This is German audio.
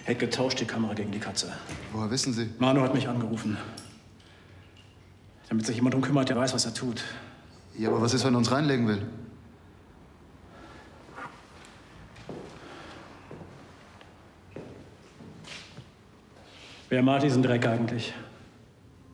Hätte getauscht die Kamera gegen die Katze. Woher wissen Sie? Manu hat mich angerufen. Damit sich jemand drum kümmert, der weiß, was er tut. Ja, aber was ist, wenn er uns reinlegen will? Wer macht diesen Dreck eigentlich?